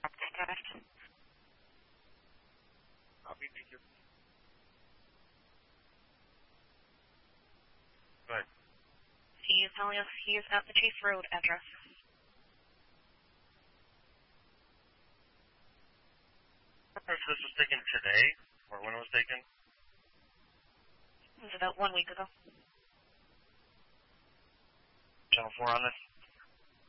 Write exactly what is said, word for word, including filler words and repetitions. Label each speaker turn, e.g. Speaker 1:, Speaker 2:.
Speaker 1: Copy, thank you. Go ahead.
Speaker 2: He is telling us he is at the Chase Road address.
Speaker 1: So this was taken today, or when it was taken?
Speaker 2: It was about one week ago.
Speaker 1: Channel four on this?